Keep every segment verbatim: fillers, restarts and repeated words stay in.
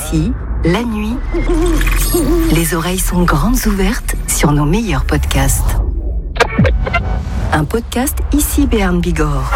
Ici, la nuit, les oreilles sont grandes ouvertes sur nos meilleurs podcasts. Un podcast Ici Béarn Bigorre.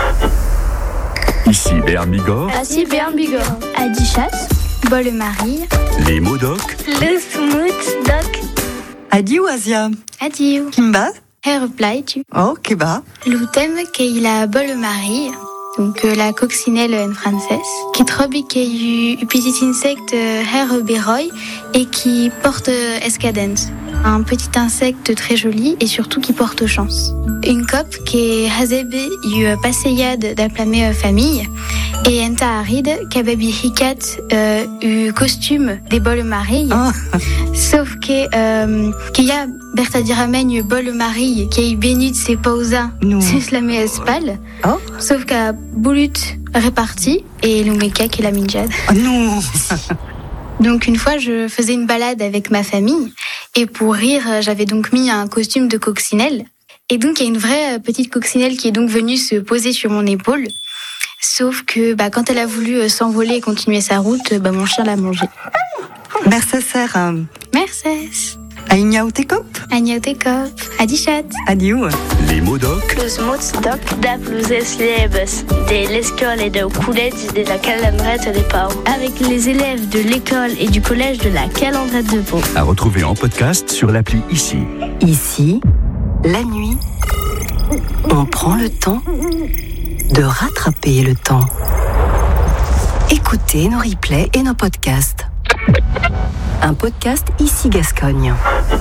Ici Béarn Bigorre. Ici Béarn Bigorre. Adichat, Bolle-Marie. Les mots doc. Le smooth doc. Adieu Asia. Adieu. Kimba. Her reply tu. Oh, Keba. L'outem qu'il a Bolle-Marie. Donc euh, la coccinelle en français, qui trouve qu'il y a eu petit insecte euh, her beroy et qui porte euh, escadence. Un petit insecte très joli et surtout qui porte chance. Une cop qui est hazebe eu passeyade d'aplamé euh, famille et enta aride kababi hikat euh, eu costume des Bolle-Marie. Oh. Sauf que euh, qu'il y a Bertha Diramen Bolle-Marie qui a eu béni de ses pausa c'est la espal. Oh. Sauf qu'à Boulut réparti et l'Oumeka qui est la minjade. Oh non. Donc une fois je faisais une balade avec ma famille et pour rire j'avais donc mis un costume de coccinelle. Et donc il y a une vraie petite coccinelle qui est donc venue se poser sur mon épaule. Sauf que bah, quand elle a voulu s'envoler et continuer sa route, bah, mon chien l'a mangé. Merci Sarah. Merci. Aïnia ou Tekop. Aïnia Tekop. Adichat. Adieu. Les mots doc. Le smooth doc d'Aplouzes Liebes, de l'école et de Coulette de la Calandrette des Pau. Avec les élèves de l'école et du collège de la Calandrette de Pau. À retrouver en podcast sur l'appli Ici. Ici, la nuit, on prend le temps de rattraper le temps. Écoutez nos replays et nos podcasts. Un podcast Ici Gascogne.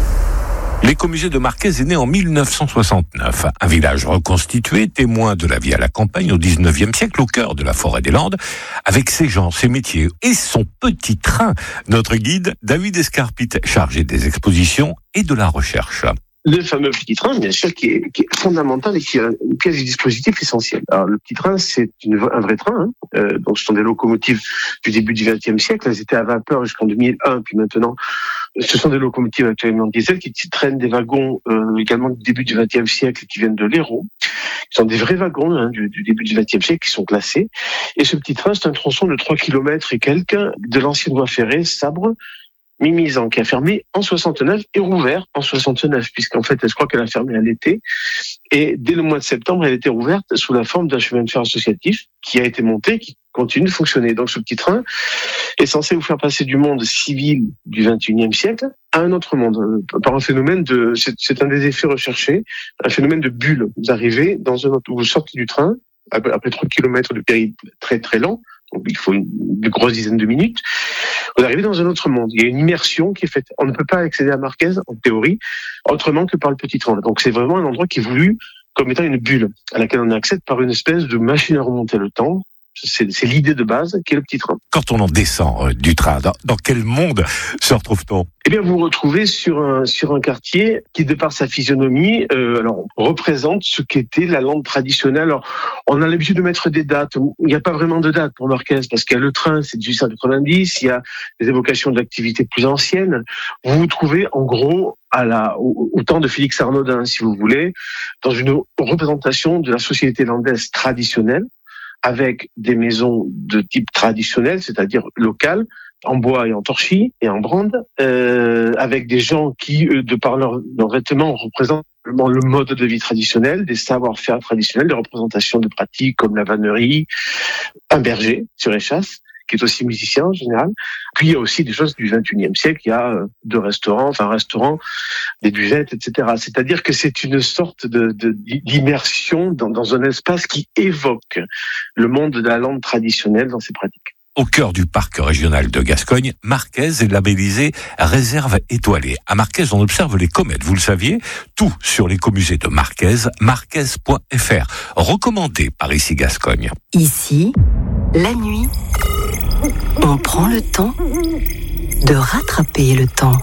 L'écomusée de Marquez est né en mille neuf cent soixante-neuf. Un village reconstitué, témoin de la vie à la campagne au dix-neuvième siècle, au cœur de la forêt des Landes, avec ses gens, ses métiers et son petit train. Notre guide, David Escarpit, chargé des expositions et de la recherche. Le fameux petit train, bien sûr, qui est, qui est fondamental et qui est une pièce du dispositif essentielle. Alors, le petit train, c'est une, un vrai train. Hein. Euh, donc, ce sont des locomotives du début du vingtième siècle. Elles étaient à vapeur jusqu'en deux mille un, puis maintenant, ce sont des locomotives actuellement diesel qui traînent des wagons euh, également du début du vingtième siècle qui viennent de l'Hérault. Ce sont des vrais wagons hein, du, du début du vingtième siècle qui sont classés. Et ce petit train, c'est un tronçon de trois kilomètres et quelques de l'ancienne voie ferrée Sabre, Mimizan, qui a fermé en soixante-neuf et rouvert en soixante-neuf, puisqu'en fait, je crois qu'elle a fermé à l'été. Et dès le mois de septembre, elle était rouverte sous la forme d'un chemin de fer associatif qui a été monté, qui continue de fonctionner. Donc, ce petit train est censé vous faire passer du monde civil du vingt et unième siècle à un autre monde, par un phénomène de, c'est, c'est un des effets recherchés, un phénomène de bulle. Vous arrivez dans un autre, vous sortez du train, après trois kilomètres de périple très très lent, donc il faut une, une grosse dizaine de minutes, vous arrivez dans un autre monde. Il y a une immersion qui est faite. On ne peut pas accéder à Marquez, en théorie, autrement que par le petit train. Donc c'est vraiment un endroit qui est voulu comme étant une bulle, à laquelle on accède par une espèce de machine à remonter le temps. C'est, c'est l'idée de base qui est le petit train. Quand on en descend euh, du train, dans, dans quel monde se retrouve-t-on ? Eh bien, vous vous retrouvez sur un sur un quartier qui, de par sa physionomie, euh, alors représente ce qu'était la Lande traditionnelle. Alors, on a l'habitude de mettre des dates. Il n'y a pas vraiment de date pour Marquez parce qu'il y a le train, c'est dix-huit cent quatre-vingt-dix. Il y a des évocations d'activités plus anciennes. Vous vous trouvez, en gros, à la au, au temps de Félix Arnaudin, si vous voulez, dans une représentation de la société landaise traditionnelle, avec des maisons de type traditionnel, c'est-à-dire local, en bois et en torchis et en brande, euh, avec des gens qui, de par leurs leur vêtements, représentent le mode de vie traditionnel, des savoir-faire traditionnels, des représentations de pratiques comme la vannerie, un berger sur échasse, qui est aussi musicien en général. Puis il y a aussi des choses du vingt et unième siècle, il y a deux restaurants, enfin un restaurant, des buvettes, et cetera. C'est-à-dire que c'est une sorte de, de d'immersion dans, dans un espace qui évoque le monde de la Lande traditionnelle dans ses pratiques. Au cœur du parc régional de Gascogne, Marquez est labellisé réserve étoilée. À Marquez, on observe les comètes, vous le saviez. Tout sur l'écomusée de Marquez, marquez point f r. Recommandé par Ici Gascogne. Ici, la nuit, on prend le temps de rattraper le temps.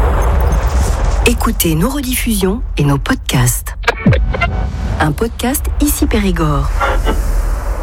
Écoutez nos rediffusions et nos podcasts. Un podcast Ici Périgord.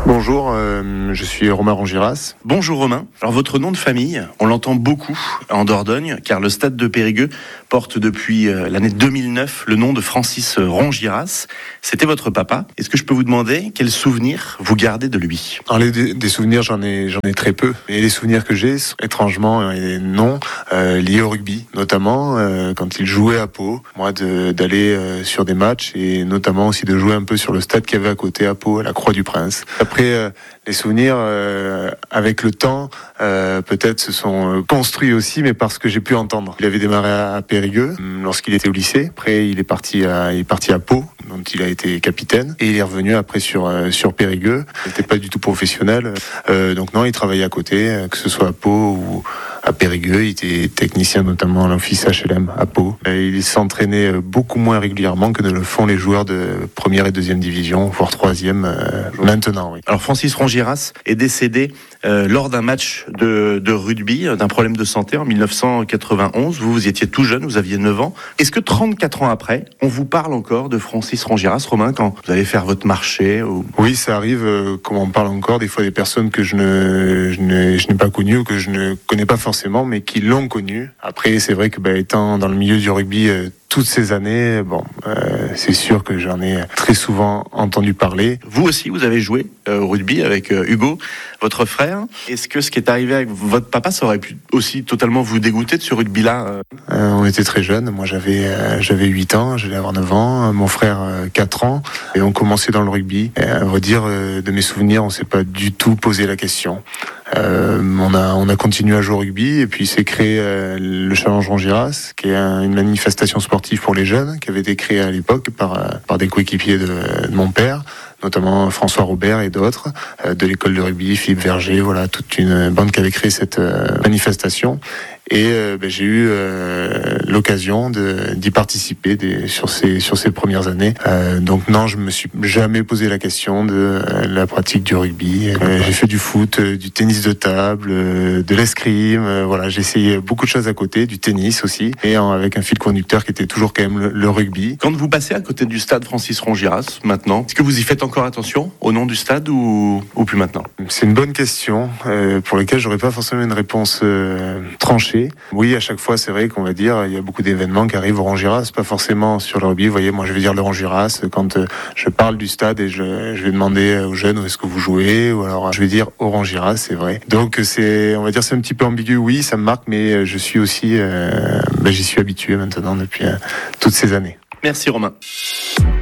Bonjour, euh, je suis Romain Rongiras. Bonjour Romain. Alors votre nom de famille, on l'entend beaucoup en Dordogne, car le stade de Périgueux porte depuis euh, l'année deux mille neuf le nom de Francis Rongiras. C'était votre papa. Est-ce que je peux vous demander quels souvenirs vous gardez de lui ? Alors les, des souvenirs, j'en ai, j'en ai très peu. Et les souvenirs que j'ai, sont, étrangement, et non, euh, liés au rugby, notamment euh, quand il jouait à Pau. Moi, de, d'aller euh, sur des matchs et notamment aussi de jouer un peu sur le stade qu'il y avait à côté à Pau, à la Croix-du-Prince. Après, euh, les souvenirs, euh, avec le temps, euh, peut-être se sont construits aussi, mais parce que j'ai pu entendre. Il avait démarré à, à Périgueux lorsqu'il était au lycée. Après, il est parti à, il est parti à Pau, dont il a été capitaine, et il est revenu après sur euh, sur Périgueux. Il n'était pas du tout professionnel, euh, donc non, il travaillait à côté, que ce soit à Pau ou à Périgueux. Il était technicien notamment à l'office H L M à Pau. Il s'entraînait beaucoup moins régulièrement que ne le font les joueurs de première et deuxième division, voire troisième euh, maintenant. Oui. Alors Francis Rongiras est décédé euh, lors d'un match de, de rugby, d'un problème de santé en dix-neuf cent quatre-vingt-onze. Vous, vous étiez tout jeune, vous aviez neuf ans. Est-ce que trente-quatre ans après, on vous parle encore de Francis Rongiras, Romain, quand vous allez faire votre marché ou... Oui, ça arrive, euh, comme on parle encore, des fois des personnes que je, ne, je, n'ai, je n'ai pas connues ou que je ne connais pas forcément, mais qui l'ont connu. Après, c'est vrai que bah, étant dans le milieu du rugby euh, toutes ces années, bon, euh, c'est sûr que j'en ai très souvent entendu parler. Vous aussi, vous avez joué euh, au rugby avec euh, Hugo, votre frère. Est-ce que ce qui est arrivé avec votre papa, ça aurait pu aussi totalement vous dégoûter de ce rugby-là euh... Euh, On était très jeunes. Moi, j'avais euh, j'avais huit ans, j'allais avoir neuf ans. Mon frère, euh, quatre ans. Et on commençait dans le rugby. Et à vrai dire, euh, de mes souvenirs, on s'est pas du tout posé la question. Euh, on a on a continué à jouer au rugby et puis s'est créé euh, le Challenge Rongiras, qui est un, une manifestation sportive pour les jeunes, qui avait été créée à l'époque par euh, par des coéquipiers de, de mon père, notamment François Robert et d'autres, euh, de l'école de rugby, Philippe Verger, voilà, toute une bande qui avait créé cette euh, manifestation. Et euh, ben, j'ai eu euh, l'occasion de, d'y participer des, sur ces sur ces premières années. Euh, donc non, je me suis jamais posé la question de euh, la pratique du rugby. Euh, j'ai fait du foot, euh, du tennis de table, euh, de l'escrime. Euh, voilà, j'ai essayé beaucoup de choses à côté, du tennis aussi, et euh, avec un fil conducteur qui était toujours quand même le, le rugby. Quand vous passez à côté du stade Francis Rongiras maintenant, est-ce que vous y faites encore attention au nom du stade ou, ou plus maintenant ? C'est une bonne question euh, pour laquelle j'aurais pas forcément une réponse euh, tranchée. Oui, à chaque fois, c'est vrai qu'on va dire, il y a beaucoup d'événements qui arrivent au Rongiras, pas forcément sur le rugby. Vous voyez, moi, je vais dire le Rongiras quand euh, je parle du stade et je, je vais demander aux jeunes où est-ce que vous jouez, ou alors je vais dire au Rongiras, c'est vrai. Donc, c'est, on va dire, c'est un petit peu ambigu. Oui, ça me marque, mais je suis aussi, euh, ben, j'y suis habitué maintenant depuis euh, toutes ces années. Merci Romain.